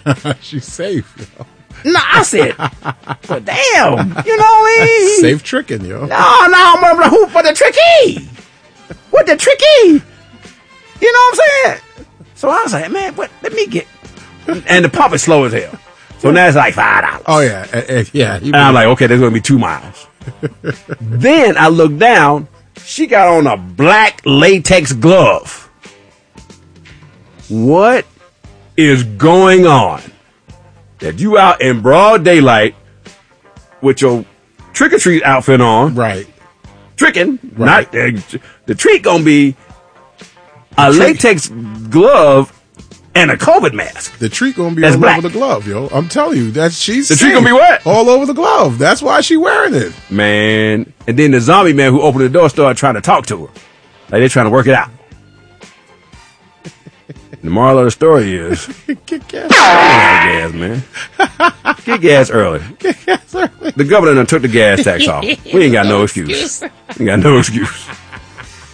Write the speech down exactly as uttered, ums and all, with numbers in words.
She's safe, yo. No, I said, but damn, you know what I mean? Safe tricking, yo. No, no, I'm like, who for the tricky? What the tricky? You know what I'm saying? So I was like, man, what? Let me get. And the pump is slow as hell. So now it's like five dollars. Oh, yeah. Uh, uh, yeah. And I'm like, okay, there's going to be two miles. Then I look down. She got on a black latex glove. What is going on? That you out in broad daylight with your trick-or-treat outfit on. Right. Tricking. Right. Not, uh, the treat going to be a trick. latex glove and a COVID mask. The treat gonna be That's all black. over the glove, yo. I'm telling you, that she's The treat safe. gonna be what? All over the glove. That's why she wearing it. Man. And then the zombie man who opened the door started trying to talk to her. Like they're trying to work it out. The moral of the story is, Get gas. gas, man. Get gas early. Get gas early. The governor done took the gas tax off. We ain't got no excuse. We ain't got no excuse.